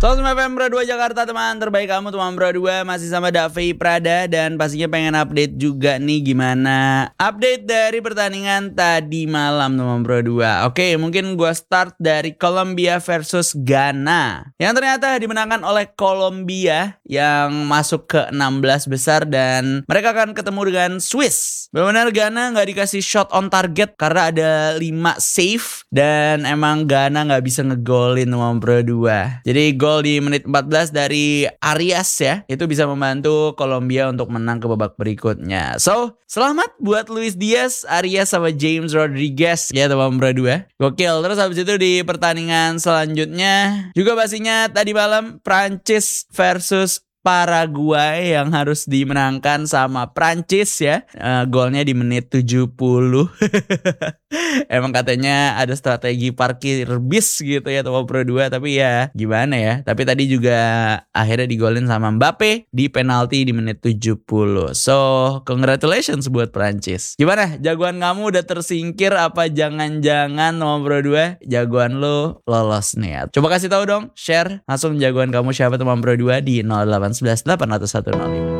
FM Pro 2 Jakarta, teman terbaik kamu, teman Pro 2. Masih sama Davi Prada. Dan pastinya pengen update juga nih gimana update dari pertandingan tadi malam, teman Pro 2. Oke, mungkin gue start dari Kolombia versus Ghana, yang ternyata dimenangkan oleh Kolombia yang masuk ke 16 besar. Dan mereka akan ketemu dengan Swiss. Benar-benar Ghana gak dikasih shot on target karena ada 5 save. Dan emang Ghana gak bisa ngegolin, teman Pro 2. Jadi gol di menit 14 dari Arias ya, itu bisa membantu Kolombia untuk menang ke babak berikutnya. So, selamat buat Luis Diaz, Arias sama James Rodriguez ya, teman Pro 2. Gokil. Terus habis itu di pertandingan selanjutnya juga pastinya tadi malam Prancis versus Paraguay yang harus dimenangkan sama Prancis ya. Golnya di menit 70. Emang katanya ada strategi parkir bis gitu ya, teman Pro 2. Tapi ya gimana ya. Tapi tadi juga akhirnya digolin sama Mbappe di penalti di menit 70. So congratulations buat Prancis. Gimana, jagoan kamu udah tersingkir apa jangan-jangan, teman Pro 2, jagoan lo lolos nih ya? Coba kasih tahu dong, share langsung jagoan kamu siapa, teman Pro 2, di 0811 801 05.